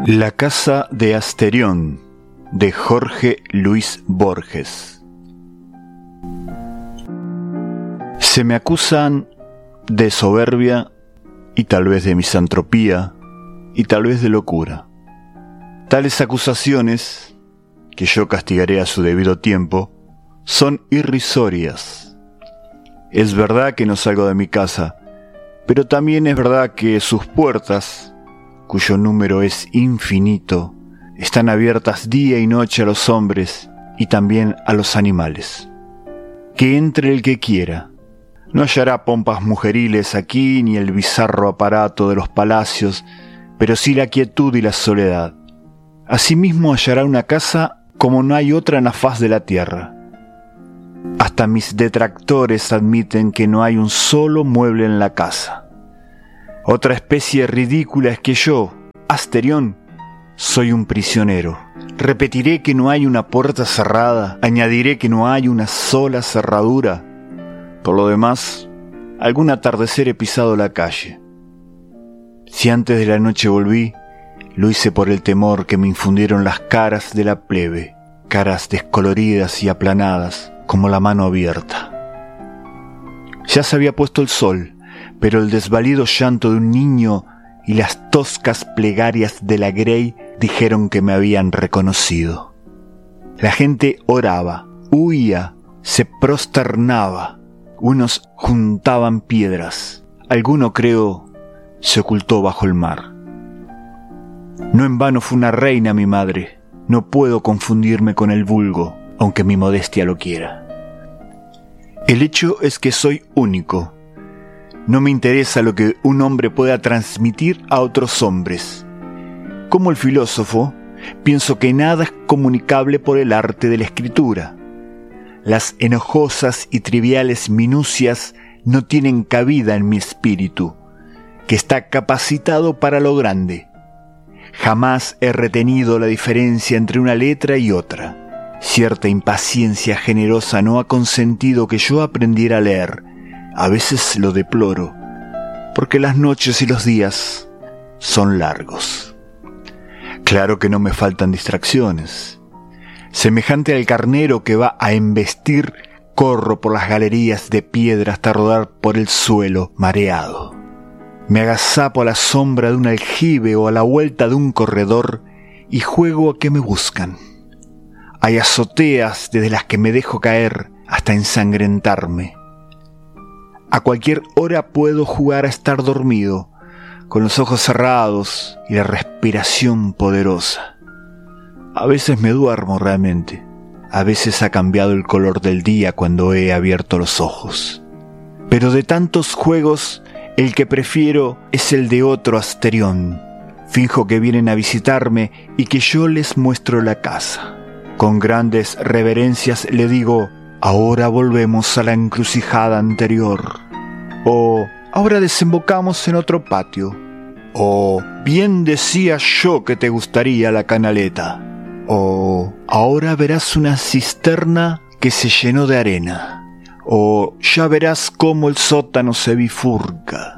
La casa de Asterión, de Jorge Luis Borges. Se me acusan de soberbia y tal vez de misantropía y tal vez de locura. Tales acusaciones, que yo castigaré a su debido tiempo, son irrisorias. Es verdad que no salgo de mi casa, pero también es verdad que sus puertas, cuyo número es infinito, están abiertas día y noche a los hombres y también a los animales. Que entre el que quiera. No hallará pompas mujeriles aquí ni el bizarro aparato de los palacios, pero sí la quietud y la soledad. Asimismo hallará una casa como no hay otra en la faz de la tierra. Hasta mis detractores admiten que no hay un solo mueble en la casa. Otra especie ridícula es que yo, Asterión, soy un prisionero. Repetiré que no hay una puerta cerrada, añadiré que no hay una sola cerradura. Por lo demás, algún atardecer he pisado la calle. Si antes de la noche volví, lo hice por el temor que me infundieron las caras de la plebe, caras descoloridas y aplanadas, como la mano abierta. Ya se había puesto el sol, pero el desvalido llanto de un niño y las toscas plegarias de la Grey dijeron que me habían reconocido. La gente oraba, huía, se prosternaba. Unos juntaban piedras. Alguno, creo, se ocultó bajo el mar. No en vano fue una reina mi madre. No puedo confundirme con el vulgo, aunque mi modestia lo quiera. El hecho es que soy único. No me interesa lo que un hombre pueda transmitir a otros hombres. Como el filósofo, pienso que nada es comunicable por el arte de la escritura. Las enojosas y triviales minucias no tienen cabida en mi espíritu, que está capacitado para lo grande. Jamás he retenido la diferencia entre una letra y otra. Cierta impaciencia generosa no ha consentido que yo aprendiera a leer. A veces lo deploro, porque las noches y los días son largos. Claro que no me faltan distracciones. Semejante al carnero que va a embestir, corro por las galerías de piedra hasta rodar por el suelo mareado. Me agazapo a la sombra de un aljibe o a la vuelta de un corredor y juego a que me buscan. Hay azoteas desde las que me dejo caer hasta ensangrentarme. A cualquier hora puedo jugar a estar dormido, con los ojos cerrados y la respiración poderosa. A veces me duermo realmente, a veces ha cambiado el color del día cuando he abierto los ojos. Pero de tantos juegos, el que prefiero es el de otro Asterión. Finjo que vienen a visitarme y que yo les muestro la casa. Con grandes reverencias le digo: ahora volvemos a la encrucijada anterior. O ahora desembocamos en otro patio. O bien decía yo que te gustaría la canaleta. O ahora verás una cisterna que se llenó de arena. O ya verás cómo el sótano se bifurca.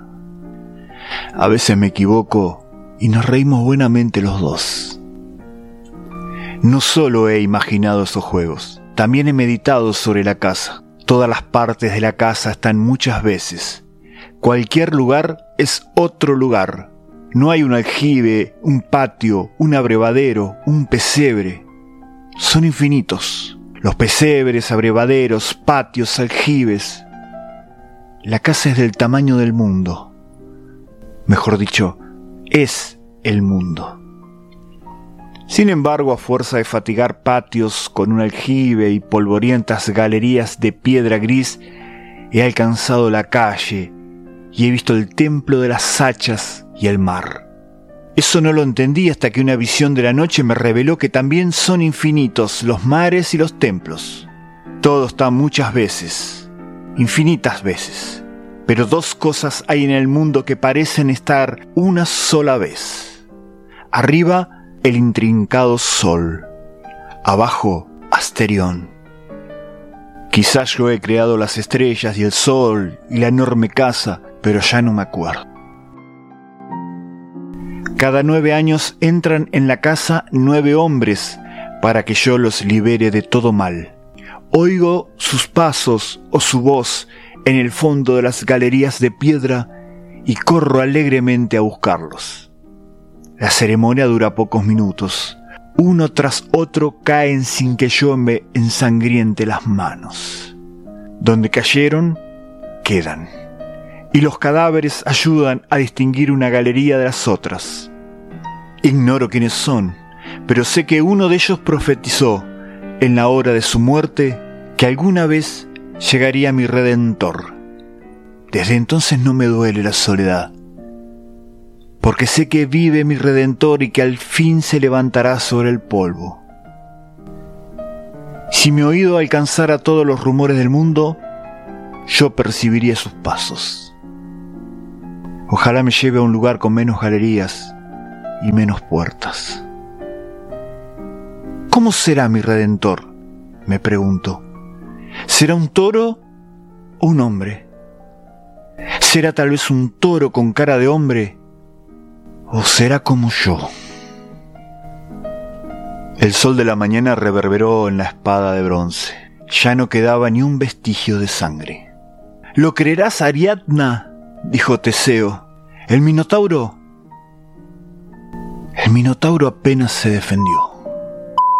A veces me equivoco y nos reímos buenamente los dos. No solo he imaginado esos juegos, también he meditado sobre la casa. Todas las partes de la casa están muchas veces. Cualquier lugar es otro lugar. No hay un aljibe, un patio, un abrevadero, un pesebre. Son infinitos. Los pesebres, abrevaderos, patios, aljibes. La casa es del tamaño del mundo. Mejor dicho, es el mundo. Sin embargo, a fuerza de fatigar patios con un aljibe y polvorientas galerías de piedra gris, he alcanzado la calle y he visto el templo de las hachas y el mar. Eso no lo entendí hasta que una visión de la noche me reveló que también son infinitos los mares y los templos. Todo está muchas veces, infinitas veces, pero dos cosas hay en el mundo que parecen estar una sola vez. Arriba, el intrincado sol. Abajo, Asterión. Quizás yo he creado las estrellas y el sol y la enorme casa, pero ya no me acuerdo. Cada 9 años entran en la casa 9 hombres para que yo los libere de todo mal. Oigo sus pasos o su voz en el fondo de las galerías de piedra y corro alegremente a buscarlos. La ceremonia dura pocos minutos. Uno tras otro caen sin que yo me ensangriente las manos. Donde cayeron, quedan. Y los cadáveres ayudan a distinguir una galería de las otras. Ignoro quiénes son, pero sé que uno de ellos profetizó, en la hora de su muerte, que alguna vez llegaría mi Redentor. Desde entonces no me duele la soledad, porque sé que vive mi Redentor y que al fin se levantará sobre el polvo. Si mi oído alcanzara todos los rumores del mundo, yo percibiría sus pasos. Ojalá me lleve a un lugar con menos galerías y menos puertas. ¿Cómo será mi Redentor?, me pregunto. ¿Será un toro o un hombre? ¿Será tal vez un toro con cara de hombre? ¿O será como yo? El sol de la mañana reverberó en la espada de bronce. Ya no quedaba ni un vestigio de sangre. ¿Lo creerás, Ariadna?, dijo Teseo. El Minotauro apenas se defendió.